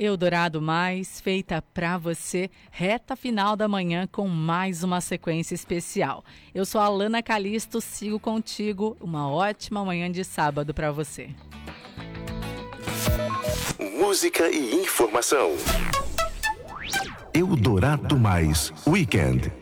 Eldorado Mais, feita pra você, reta final da manhã com mais uma sequência especial. Eu sou a Alana Calisto, sigo contigo. Uma ótima manhã de sábado pra você. Música e informação. Eldorado Mais Weekend.